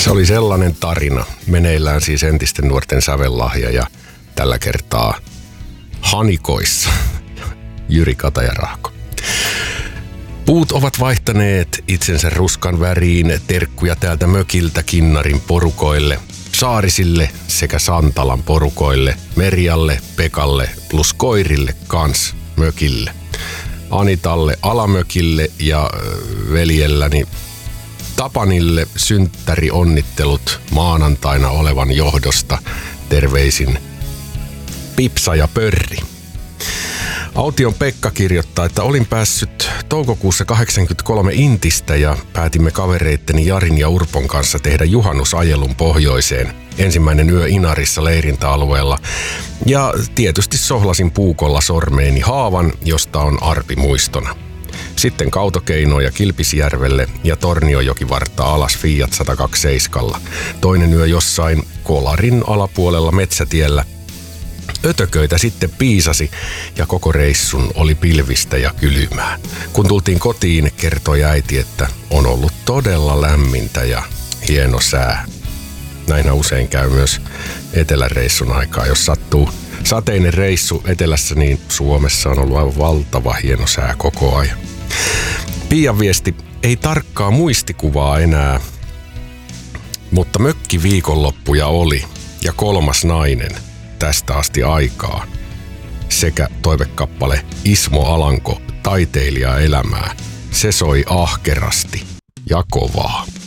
Se oli sellainen tarina. Meneillään siis entisten nuorten sävellahja ja tällä kertaa Hanikoissa. Jyri Katajarahko. Puut ovat vaihtaneet itsensä ruskan väriin, terkkuja täältä mökiltä Kinnarin porukoille, Saarisille sekä Santalan porukoille, Merjalle, Pekalle plus koirille kans mökille. Anitalle alamökille ja veljelläni Tapanille synttärionnittelut maanantaina olevan johdosta. Terveisin Pipsa ja Pörri. Aution Pekka kirjoittaa, että olin päässyt toukokuussa 83 Intistä ja päätimme kavereitteni Jarin ja Urpon kanssa tehdä juhannusajelun pohjoiseen. Ensimmäinen yö Inarissa leirintäalueella ja tietysti sohlasin puukolla sormeeni haavan, josta on arpi muistona. Sitten Kautokeinoja Kilpisjärvelle ja Torniojokivartta alas Fiat 127. Toinen yö jossain Kolarin alapuolella metsätiellä. Ötököitä sitten piisasi ja koko reissun oli pilvistä ja kylmää. Kun tultiin kotiin, kertoi äiti, että on ollut todella lämmintä ja hieno sää. Näinhän usein käy myös eteläreissun aikaa. Jos sattuu sateinen reissu etelässä, niin Suomessa on ollut aivan valtava hieno sää koko ajan. Pian viesti, ei tarkkaa muistikuvaa enää, mutta mökki viikonloppuja oli ja 3. nainen tästä asti aikaa. Sekä toivekappale Ismo Alanko, taiteilija elämää. Se soi ahkerasti ja kovaa.